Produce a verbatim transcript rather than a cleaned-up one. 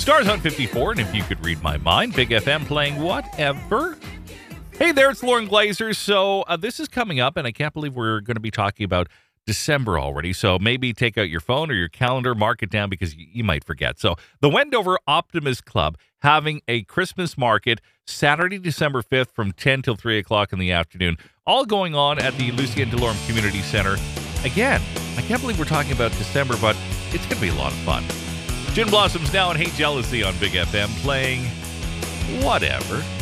Stars on fifty-four, and if you could read my mind, Big F M playing whatever. Hey there, it's Lauren Glazer. So uh, this is coming up, and I can't believe we're going to be talking about December already. So maybe take out your phone or your calendar, mark it down because you, you might forget. So the Wendover Optimist Club having a Christmas market Saturday, December fifth from ten till three o'clock in the afternoon, all going on at the Lucien Delorme Community Center. Again, I can't believe we're talking about December, but it's going to be a lot of fun. Gin Blossoms now and Hate Jealousy on Big F M playing whatever.